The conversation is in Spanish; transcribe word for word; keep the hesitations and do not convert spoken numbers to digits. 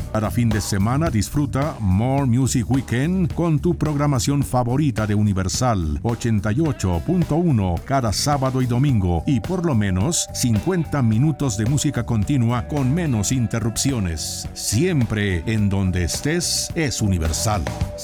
Para fin de semana disfruta More Music Weekend con tu programación favorita de Universal ochenta y ocho punto uno cada sábado y domingo y por lo menos cincuenta minutos de música continua con menos interrupciones. Siempre en donde estés es Universal.